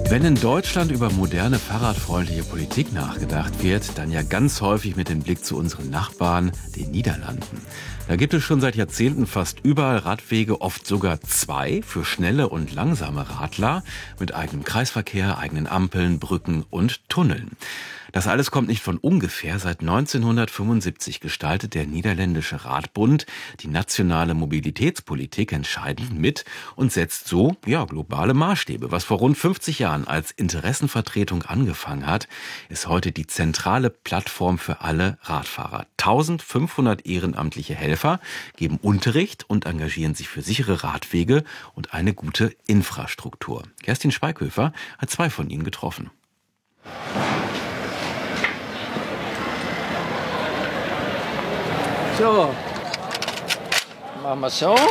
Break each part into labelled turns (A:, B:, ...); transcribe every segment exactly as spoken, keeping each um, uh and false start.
A: Wenn in Deutschland über moderne, fahrradfreundliche Politik nachgedacht wird, dann ja ganz häufig mit dem Blick zu unseren Nachbarn, den Niederlanden. Da gibt es schon seit Jahrzehnten fast überall Radwege, oft sogar zwei, für schnelle und langsame Radler, mit eigenem Kreisverkehr, eigenen Ampeln, Brücken und Tunneln. Das alles kommt nicht von ungefähr. Seit neunzehnhundertfünfundsiebzig gestaltet der Niederländische Radbund die nationale Mobilitätspolitik entscheidend mit und setzt so ja globale Maßstäbe. Was vor rund fünfzig Jahren als Interessenvertretung angefangen hat, ist heute die zentrale Plattform für alle Radfahrer. eintausendfünfhundert ehrenamtliche Helfer geben Unterricht und engagieren sich für sichere Radwege und eine gute Infrastruktur. Kerstin Schweighöfer hat zwei von ihnen getroffen.
B: So, machen wir so.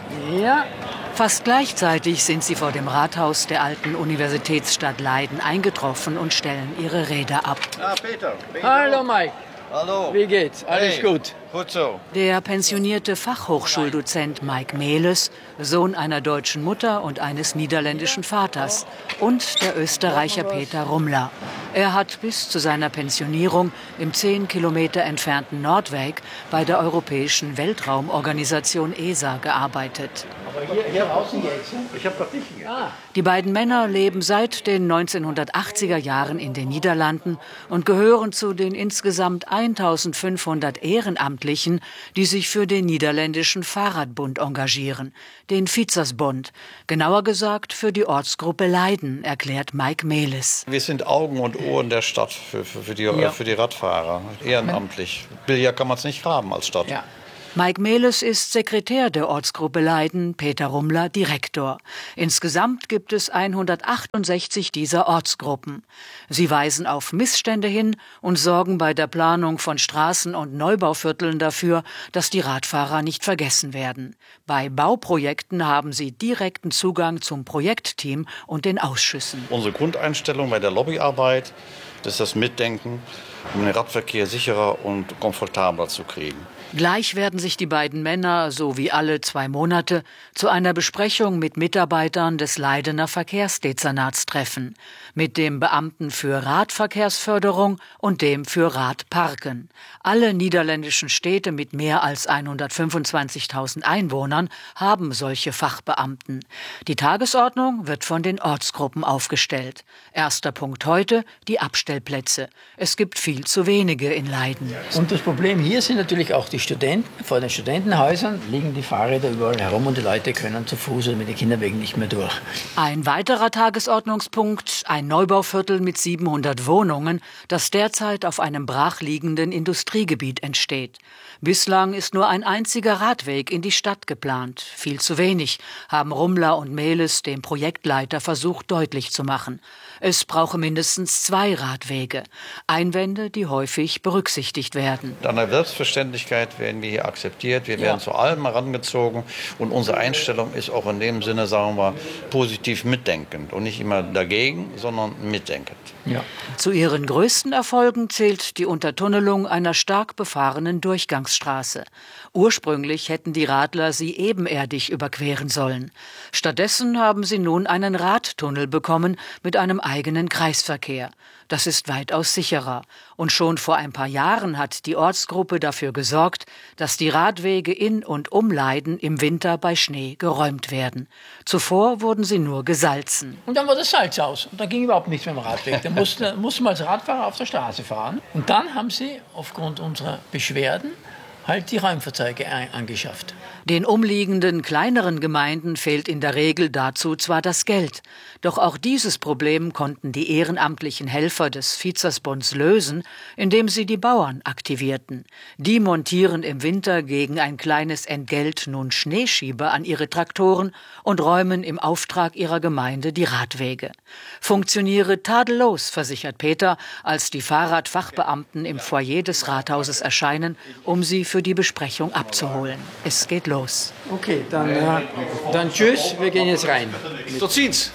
B: Ja.
C: Fast gleichzeitig sind sie vor dem Rathaus der alten Universitätsstadt Leiden eingetroffen und stellen ihre Räder ab.
D: Ah, Peter. Peter.
B: Hallo Mike.
D: Hallo.
B: Wie geht's? Alles
D: Hey.
B: gut?
D: Gut so.
C: Der pensionierte Fachhochschuldozent Mike Melis, Sohn einer deutschen Mutter und eines niederländischen Vaters, und der Österreicher Peter Rumler. Er hat bis zu seiner Pensionierung im zehn Kilometer entfernten Nordwijk bei der Europäischen Weltraumorganisation E S A gearbeitet.
B: Aber hier, hier draußen geht's. Ne?
D: Ich hab doch dich hier.
B: Ah.
C: Die beiden Männer leben seit den neunzehnhundertachtziger Jahren in den Niederlanden und gehören zu den insgesamt eintausendfünfhundert Ehrenamtlichen, die sich für den Niederländischen Fahrradbund engagieren, den Fietsersbond. Genauer gesagt für die Ortsgruppe Leiden, erklärt Mike Melis.
D: Wir sind Augen und Ohren der Stadt für, für, für, die,
B: Ja.
D: für die Radfahrer. Ehrenamtlich. Billiger kann man es nicht haben als Stadt.
B: Ja.
C: Mike Melis ist Sekretär der Ortsgruppe Leiden, Peter Rumler Direktor. Insgesamt gibt es hundertachtundsechzig dieser Ortsgruppen. Sie weisen auf Missstände hin und sorgen bei der Planung von Straßen und Neubauvierteln dafür, dass die Radfahrer nicht vergessen werden. Bei Bauprojekten haben sie direkten Zugang zum Projektteam und den Ausschüssen.
D: Unsere Grundeinstellung bei der Lobbyarbeit, das ist das Mitdenken, um den Radverkehr sicherer und komfortabler zu kriegen.
C: Gleich werden sich die beiden Männer, so wie alle zwei Monate, zu einer Besprechung mit Mitarbeitern des Leidener Verkehrsdezernats treffen, mit dem Beamten für Radverkehrsförderung und dem für Radparken. Alle niederländischen Städte mit mehr als hundertfünfundzwanzigtausend Einwohnern haben solche Fachbeamten. Die Tagesordnung wird von den Ortsgruppen aufgestellt. Erster Punkt heute, die Abstellplätze. Es gibt viel zu wenige in Leiden.
B: Und das Problem hier sind natürlich auch die Studenten. Vor den Studentenhäusern liegen die Fahrräder überall herum und die Leute können zu Fuß oder mit den Kinderwegen nicht mehr durch.
C: Ein weiterer Tagesordnungspunkt, ein Neubauviertel mit siebenhundert Wohnungen, das derzeit auf einem brachliegenden Industriegebiet entsteht. Bislang ist nur ein einziger Radweg in die Stadt geplant. Viel zu wenig, haben Rumler und Melis dem Projektleiter versucht deutlich zu machen. Es brauche mindestens zwei Radwege. Einwände, die häufig berücksichtigt werden.
D: An der Selbstverständlichkeit werden wir hier akzeptiert, wir
B: Ja.
D: werden zu allem herangezogen und unsere Einstellung ist auch in dem Sinne, sagen wir, positiv mitdenkend und nicht immer dagegen, sondern mitdenkend.
B: Ja.
C: Zu ihren größten Erfolgen zählt die Untertunnelung einer stark befahrenen Durchgangsstraße. Ursprünglich hätten die Radler sie ebenerdig überqueren sollen. Stattdessen haben sie nun einen Radtunnel bekommen mit einem eigenen Kreisverkehr. Das ist weitaus sicherer. Und schon vor ein paar Jahren hat die Ortsgruppe dafür gesorgt, dass die Radwege in und um Leiden im Winter bei Schnee geräumt werden. Zuvor wurden sie nur gesalzen.
B: Und dann war das Salz aus. Und da ging überhaupt nichts mit dem Radweg. Da musste, musste man als Radfahrer auf der Straße fahren. Und dann haben sie aufgrund unserer Beschwerden halt die Räumfahrzeuge ein- angeschafft.
C: Den umliegenden kleineren Gemeinden fehlt in der Regel dazu zwar das Geld, doch auch dieses Problem konnten die ehrenamtlichen Helfer des Fietsersbonds lösen, indem sie die Bauern aktivierten. Die montieren im Winter gegen ein kleines Entgelt nun Schneeschieber an ihre Traktoren und räumen im Auftrag ihrer Gemeinde die Radwege. Funktioniere tadellos, versichert Peter, als die Fahrradfachbeamten im Foyer des Rathauses erscheinen, um sie für die Besprechung abzuholen. Es geht los.
B: Okay, dann, äh, dann tschüss, wir gehen jetzt rein.
D: Tot ziens!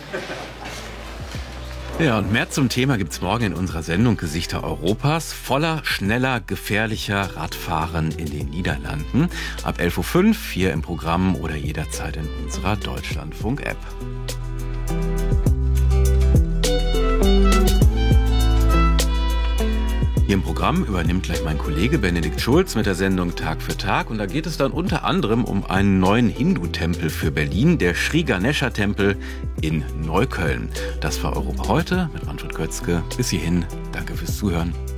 A: Ja, und mehr zum Thema gibt's morgen in unserer Sendung Gesichter Europas. Voller, schneller, gefährlicher Radfahren in den Niederlanden. Ab elf Uhr fünf hier im Programm oder jederzeit in unserer Deutschlandfunk-App. Hier im Programm übernimmt gleich mein Kollege Benedikt Schulz mit der Sendung Tag für Tag. Und da geht es dann unter anderem um einen neuen Hindu-Tempel für Berlin, der Sri Ganesha-Tempel in Neukölln. Das war Europa heute mit Manfred Götzke. Bis hierhin, danke fürs Zuhören.